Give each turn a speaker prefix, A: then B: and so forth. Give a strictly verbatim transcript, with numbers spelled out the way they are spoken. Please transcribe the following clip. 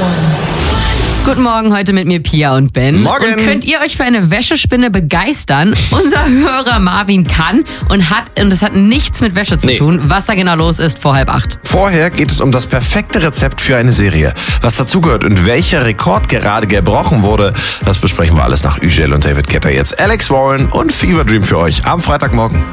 A: Guten Morgen, heute mit mir Pia und Ben.
B: Morgen.
A: Und könnt ihr euch für eine Wäschespinne begeistern? Unser Hörer Marvin kann und hat, und das hat nichts mit Wäsche zu
B: Nee.
A: tun. Was da genau los ist, vor halb acht.
B: Vorher geht es um das perfekte Rezept für eine Serie. Was dazugehört und welcher Rekord gerade gebrochen wurde, das besprechen wir alles nach Ügel und David Guetta. Jetzt Alex Warren und Fever Dream für euch am Freitagmorgen.